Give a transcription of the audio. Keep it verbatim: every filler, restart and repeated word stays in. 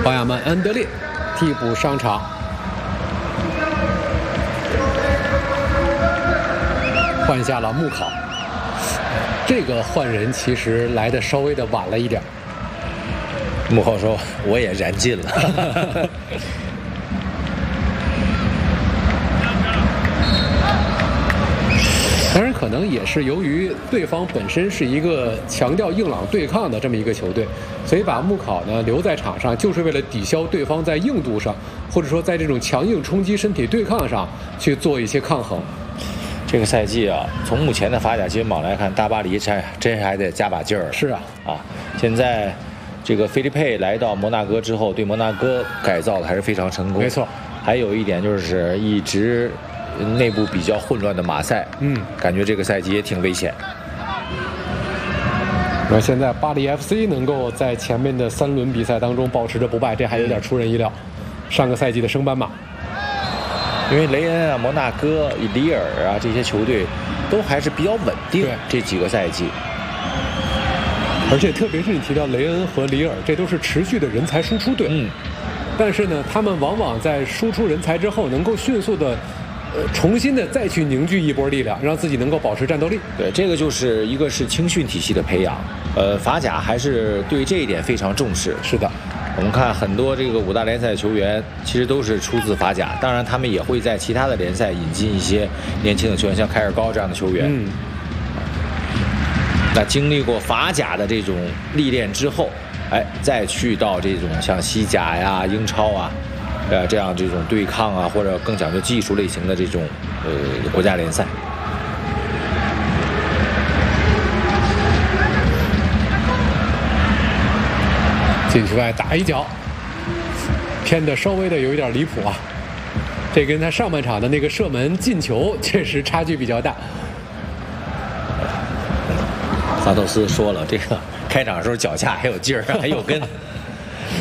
皇亚曼恩德烈替补上场。换下了穆考，这个换人其实来的稍微的晚了一点。 穆考说：“我也燃尽了。” 当然，可能也是由于对方本身是一个强调硬朗对抗的这么一个球队，所以把穆考呢留在场上，就是为了抵消对方在硬度上，或者说在这种强硬冲击身体对抗上去做一些抗衡。 这个赛季啊，从目前的法甲金榜来看，大巴黎真真还得加把劲儿。 是啊， 啊，现在这个菲利佩来到摩纳哥之后，对摩纳哥改造的还是非常成功。 没错， 还有一点就是一直内部比较混乱的马赛， 嗯， 感觉这个赛季也挺危险。 那现在巴黎 F C 能够在前面的三轮比赛当中保持着不败，这还有点出人意料。上个赛季的升班马。 因为雷恩啊、摩纳哥、里尔啊这些球队都还是比较稳定，这几个赛季。 而且特别是你提到雷恩和里尔，这都是持续的人才输出队。 嗯。 但是呢，他们往往在输出人才之后，能够迅速的，呃，重新的再去凝聚一波力量，让自己能够保持战斗力。 对，这个就是一个是青训体系的培养，呃，法甲还是对这一点非常重视。 是的。 我们看很多这个五大联赛球员，其实都是出自法甲，当然他们也会在其他的联赛引进一些年轻的球员，像凯尔高这样的球员。 嗯。 那经历过法甲的这种历练之后，哎，再去到这种像西甲呀、英超啊，呃，这样这种对抗啊，或者更讲究技术类型的这种呃国家联赛。 禁区外打一脚，偏的稍微的有一点离谱啊！这跟他上半场的那个射门进球确实差距比较大。 萨托斯说了，这个开场的时候脚下还有劲儿，还有根。